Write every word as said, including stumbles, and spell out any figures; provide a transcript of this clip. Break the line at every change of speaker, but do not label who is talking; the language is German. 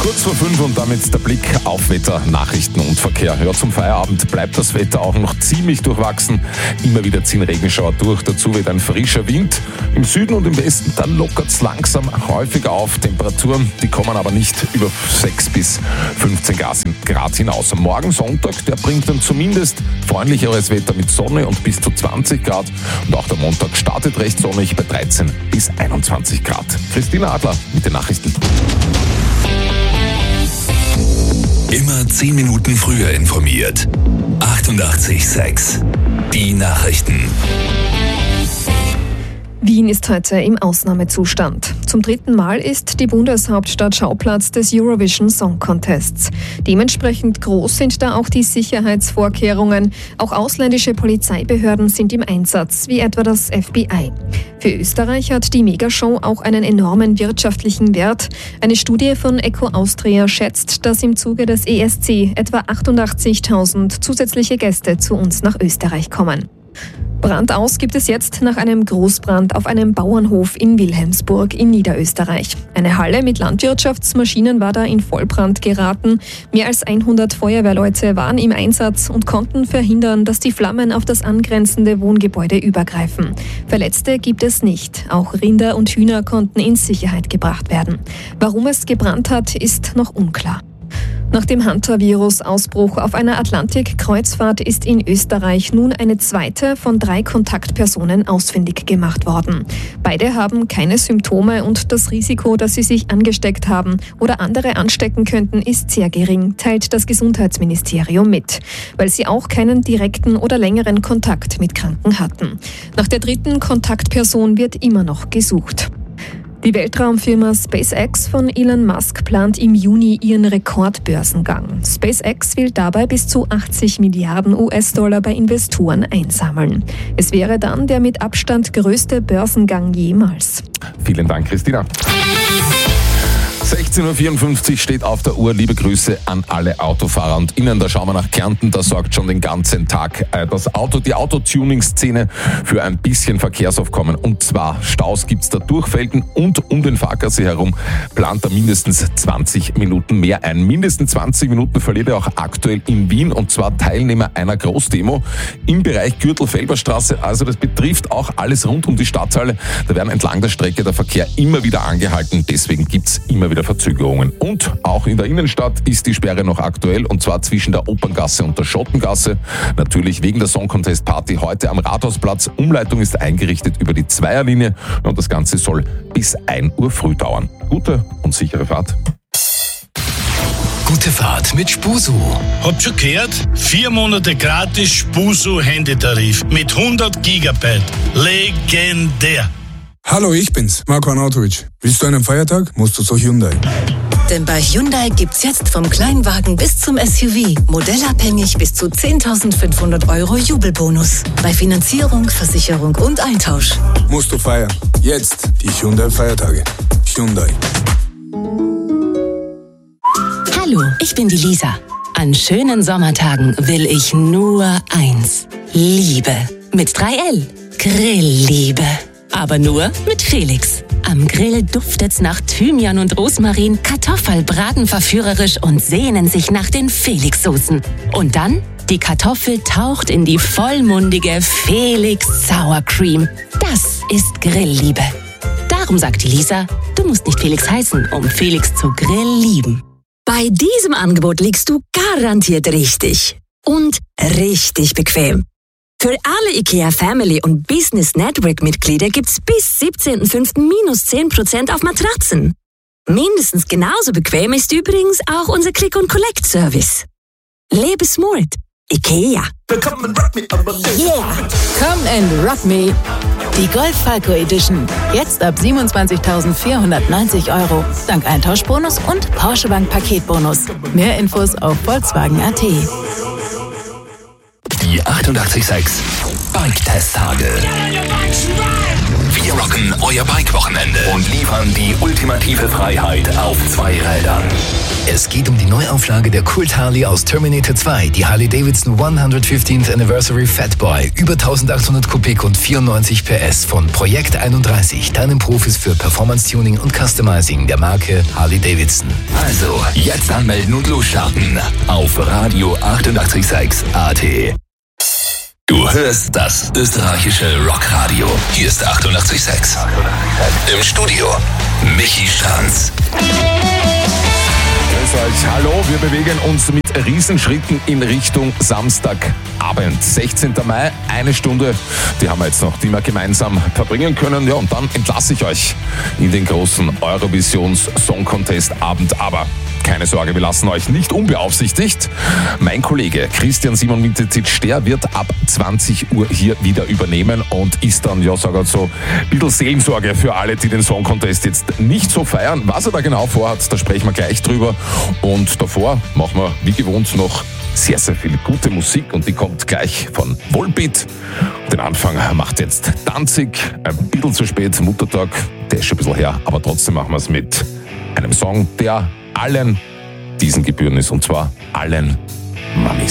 Kurz vor fünf und damit der Blick auf Wetter, Nachrichten und Verkehr. Ja, zum Feierabend bleibt das Wetter auch noch ziemlich durchwachsen. Immer wieder ziehen Regenschauer durch, dazu wird ein frischer Wind. Im Süden und im Westen, dann lockert es langsam häufig auf. Temperaturen, die kommen aber nicht über sechs bis fünfzehn Grad hinaus. Morgen Sonntag, der bringt dann zumindest freundlicheres Wetter mit Sonne und bis zu zwanzig Grad. Und auch der Montag startet recht sonnig bei dreizehn bis einundzwanzig Grad. Christina Adler mit den Nachrichten.
Immer zehn Minuten früher informiert. achtundachtzig Komma sechs. Die Nachrichten.
Wien ist heute im Ausnahmezustand. Zum dritten Mal ist die Bundeshauptstadt Schauplatz des Eurovision Song Contests. Dementsprechend groß sind da auch die Sicherheitsvorkehrungen. Auch ausländische Polizeibehörden sind im Einsatz, wie etwa das F B I. Für Österreich hat die Megashow auch einen enormen wirtschaftlichen Wert. Eine Studie von Eco Austria schätzt, dass im Zuge des E S C etwa achtundachtzigtausend zusätzliche Gäste zu uns nach Österreich kommen. Brandaus gibt es jetzt nach einem Großbrand auf einem Bauernhof in Wilhelmsburg in Niederösterreich. Eine Halle mit Landwirtschaftsmaschinen war da in Vollbrand geraten. Mehr als hundert Feuerwehrleute waren im Einsatz und konnten verhindern, dass die Flammen auf das angrenzende Wohngebäude übergreifen. Verletzte gibt es nicht. Auch Rinder und Hühner konnten in Sicherheit gebracht werden. Warum es gebrannt hat, ist noch unklar. Nach dem Hantavirus-Ausbruch auf einer Atlantik-Kreuzfahrt ist in Österreich nun eine zweite von drei Kontaktpersonen ausfindig gemacht worden. Beide haben keine Symptome und das Risiko, dass sie sich angesteckt haben oder andere anstecken könnten, ist sehr gering, teilt das Gesundheitsministerium mit, weil sie auch keinen direkten oder längeren Kontakt mit Kranken hatten. Nach der dritten Kontaktperson wird immer noch gesucht. Die Weltraumfirma SpaceX von Elon Musk plant im Juni ihren Rekordbörsengang. SpaceX will dabei bis zu achtzig Milliarden U S-Dollar bei Investoren einsammeln. Es wäre dann der mit Abstand größte Börsengang jemals.
Vielen Dank, Christina. sechzehn Uhr vierundfünfzig steht auf der Uhr. Liebe Grüße an alle Autofahrer und Ihnen. Da schauen wir nach Kärnten. Da sorgt schon den ganzen Tag das Auto, die Autotuning-Szene für ein bisschen Verkehrsaufkommen. Und zwar Staus gibt's da durch Felden und um den Fahrgasse herum plant er mindestens zwanzig Minuten mehr ein. Mindestens zwanzig Minuten verliert er auch aktuell in Wien, und zwar Teilnehmer einer Großdemo im Bereich Gürtel-Felberstraße. Also das betrifft auch alles rund um die Stadthalle. Da werden entlang der Strecke der Verkehr immer wieder angehalten. Deswegen gibt's immer wieder Verzögerungen. Und auch in der Innenstadt ist die Sperre noch aktuell, und zwar zwischen der Operngasse und der Schottengasse. Natürlich wegen der Song Contest Party heute am Rathausplatz. Umleitung ist eingerichtet über die Zweierlinie und das Ganze soll bis ein Uhr früh dauern. Gute und sichere Fahrt.
Gute Fahrt mit Spusu.
Habt schon gehört? Vier Monate gratis Spusu-Handytarif mit hundert Gigabyte. Legendär.
Hallo, ich bin's, Marco Arnautovic. Willst du einen Feiertag? Musst du zu Hyundai.
Denn bei Hyundai gibt's jetzt vom Kleinwagen bis zum S U V modellabhängig bis zu zehntausendfünfhundert Euro Jubelbonus. Bei Finanzierung, Versicherung und Eintausch.
Musst du feiern. Jetzt die Hyundai-Feiertage. Hyundai.
Hallo, ich bin die Lisa. An schönen Sommertagen will ich nur eins. Liebe. Mit drei L. Grillliebe. Aber nur mit Felix. Am Grill duftet's nach Thymian und Rosmarin, Kartoffel braten verführerisch und sehnen sich nach den Felix-Soßen. Und dann, die Kartoffel taucht in die vollmundige Felix Sour Cream. Das ist Grillliebe. Darum sagt die Lisa, du musst nicht Felix heißen, um Felix zu Grill lieben. Bei diesem Angebot liegst du garantiert richtig. Und richtig bequem. Für alle IKEA Family und Business Network Mitglieder gibt's bis siebzehnten fünften minus zehn Prozent auf Matratzen. Mindestens genauso bequem ist übrigens auch unser Click und Collect Service. Lebe smart. IKEA.
Yeah! Come and rock me. Die Golf Falco Edition. Jetzt ab siebenundzwanzigtausendvierhundertneunzig Euro. Dank Eintauschbonus und Porsche Bank Paketbonus. Mehr Infos auf Volkswagen Punkt at.
Die achtundachtzig Komma sechs Bike-Test-Tage. Wir rocken euer Bike-Wochenende und liefern die ultimative Freiheit auf zwei Rädern. Es geht um die Neuauflage der Kult Harley aus Terminator zwei, die Harley-Davidson hundertfünfzehnten Anniversary Fatboy. Über eintausendachthundert Kubik und vierundneunzig P S von Projekt einunddreißig, deinen Profis für Performance-Tuning und Customizing der Marke Harley-Davidson. Also, jetzt anmelden und losstarten auf Radio achtundachtzig Komma sechs A T. Du hörst das österreichische Rockradio. Hier ist achtundachtzig Komma sechs. Im Studio Michi Stranz.
Grüß euch, hallo, wir bewegen uns mit Riesenschritten in Richtung Samstagabend, sechzehnten Mai, eine Stunde, die haben wir jetzt noch, die wir gemeinsam verbringen können, ja, und dann entlasse ich euch in den großen Eurovisions Song Contest Abend, aber keine Sorge, wir lassen euch nicht unbeaufsichtigt. Mein Kollege Christian Simon Mintezitsch, der wird ab zwanzig Uhr hier wieder übernehmen und ist dann, ja, sag ich so, ein bisschen Seelensorge für alle, die den Song Contest jetzt nicht so feiern. Was er da genau vorhat, da sprechen wir gleich drüber. Und davor machen wir, wie gewohnt, noch sehr, sehr viel gute Musik und die kommt gleich von Volbeat. Den Anfang macht jetzt Danzig, ein bisschen zu spät, Muttertag, der ist schon ein bisschen her, aber trotzdem machen wir es mit einem Song, der allen diesen gebühren ist, und zwar allen Mamis.